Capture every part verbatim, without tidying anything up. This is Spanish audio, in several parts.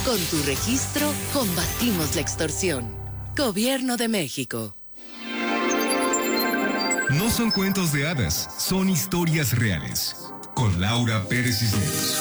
Con tu registro, combatimos la extorsión. Gobierno de México. No son cuentos de hadas, son historias reales. Con Laura Pérez Cisneros.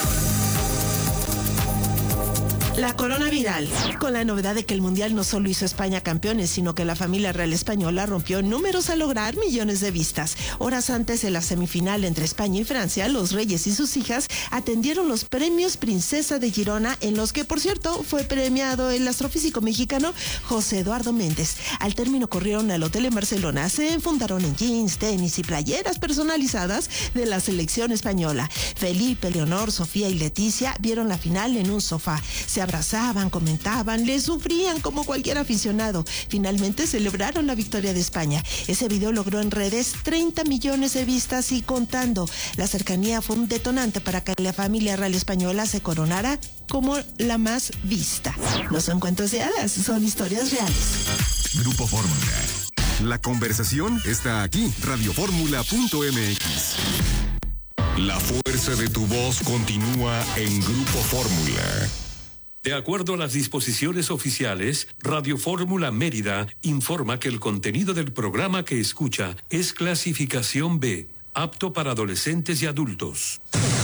La corona viral, con la novedad de que el Mundial no solo hizo a España campeones, sino que la familia real española rompió números a lograr millones de vistas. Horas antes de la semifinal entre España y Francia, los reyes y sus hijas atendieron los premios Princesa de Girona, en los que, por cierto, fue premiado el astrofísico mexicano José Eduardo Méndez. Al término corrieron al hotel en Barcelona, se enfundaron en jeans, tenis y playeras personalizadas de la selección española. Felipe, Leonor, Sofía y Leticia vieron la final en un sofá. Se abrazaban, comentaban, le sufrían como cualquier aficionado. Finalmente celebraron la victoria de España. Ese video logró en redes treinta millones de vistas y contando. La cercanía fue un detonante para que la familia real española se coronara como la más vista. No son cuentos de hadas, son historias reales. Grupo Fórmula. La conversación está aquí. radio fórmula punto m x. La fuerza de tu voz continúa en Grupo Fórmula. De acuerdo a las disposiciones oficiales, Radio Fórmula Mérida informa que el contenido del programa que escucha es clasificación B, apto para adolescentes y adultos.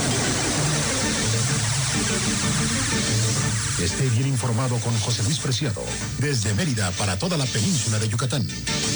Esté bien informado con José Luis Preciado, desde Mérida para toda la península de Yucatán.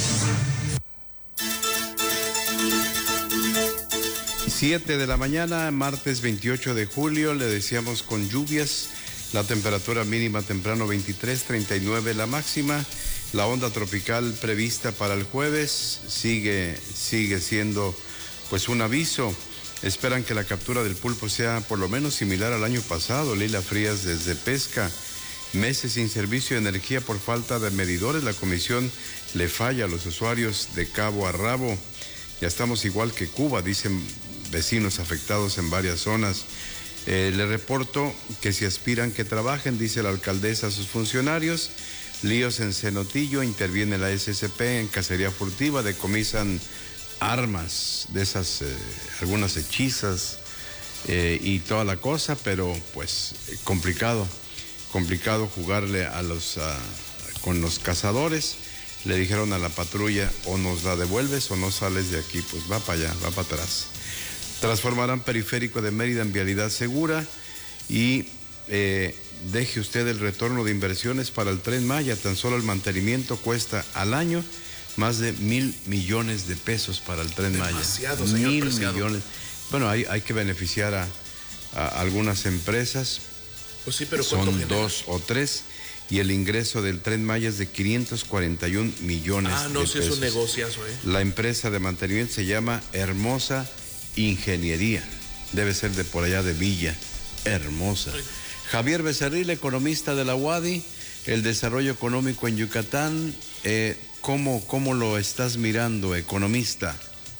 siete de la mañana, martes veintiocho de julio, le decíamos con lluvias. La temperatura mínima temprano veintitrés, treinta y nueve la máxima. La onda tropical prevista para el jueves sigue, sigue siendo pues un aviso. Esperan que la captura del pulpo sea por lo menos similar al año pasado. Lila Frías desde Pesca. Meses sin servicio de energía por falta de medidores. La comisión le falla a los usuarios de cabo a rabo. Ya estamos igual que Cuba, dicen vecinos afectados en varias zonas. Eh, le reporto que si aspiran que trabajen, dice la alcaldesa a sus funcionarios. Líos en Cenotillo, interviene la S S P en cacería furtiva, decomisan armas de esas, eh, algunas hechizas eh, y toda la cosa, pero pues eh, complicado, complicado jugarle a los, a, con los cazadores. Le dijeron a la patrulla, o nos la devuelves o no sales de aquí, pues va para allá, va para atrás. Transformarán periférico de Mérida en vialidad segura y eh, deje usted el retorno de inversiones para el Tren Maya. Tan solo el mantenimiento cuesta al año más de mil millones de pesos para el Tren Maya. Demasiado, señor Mil Preciado. millones. Bueno, hay, hay que beneficiar a, a algunas empresas. Pues sí, pero ¿cuánto son genera? dos o tres. Y el ingreso del Tren Maya es de quinientos cuarenta y un millones Ah, no, de sí pesos. es un negociazo, ¿eh? La empresa de mantenimiento se llama Hermosa Ingeniería. Debe ser de por allá de Villa Hermosa. Ay. Javier Becerril, economista de la U A D I, el desarrollo económico en Yucatán, eh, ¿cómo, ¿cómo lo estás mirando, economista?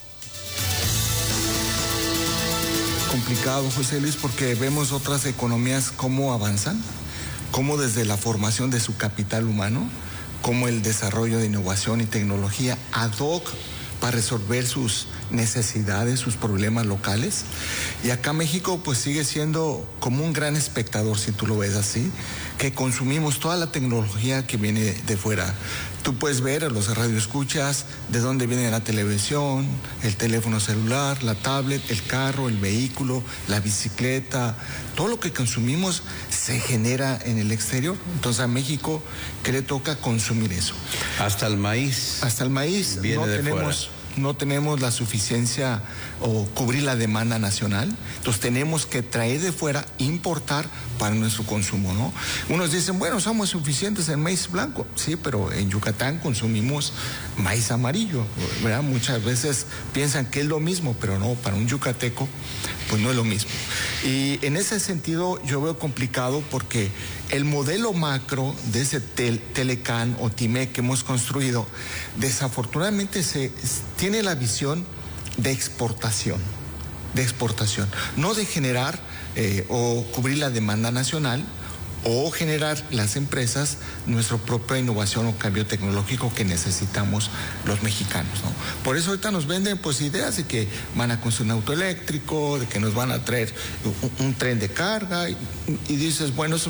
Complicado, José Luis, porque vemos otras economías cómo avanzan, cómo desde la formación de su capital humano, cómo el desarrollo de innovación y tecnología ad hoc para resolver sus necesidades, sus problemas locales. Y acá México pues sigue siendo como un gran espectador, si tú lo ves así, que consumimos toda la tecnología que viene de fuera. Tú puedes ver a los radioescuchas de dónde viene la televisión, el teléfono celular, la tablet, el carro, el vehículo, la bicicleta, todo lo que consumimos se genera en el exterior. Entonces a México, ¿qué le toca? Consumir eso. Hasta el maíz. Hasta el maíz Viene no de tenemos, fuera. no tenemos la suficiencia o cubrir la demanda nacional. Entonces tenemos que traer de fuera, importar para nuestro consumo, ¿no? Unos dicen, bueno, somos suficientes en maíz blanco. Sí, pero en Yucatán consumimos maíz amarillo, ¿verdad? Muchas veces piensan que es lo mismo, pero no, para un yucateco, pues no es lo mismo. Y en ese sentido yo veo complicado porque el modelo macro de ese tel, Telecan o Timec que hemos construido, desafortunadamente se tiene la visión de exportación, de exportación, no de generar eh, o cubrir la demanda nacional o generar las empresas nuestra propia innovación o cambio tecnológico que necesitamos los mexicanos, ¿no? Por eso ahorita nos venden pues ideas de que van a construir un auto eléctrico, de que nos van a traer un, un tren de carga y, y dices, bueno, eso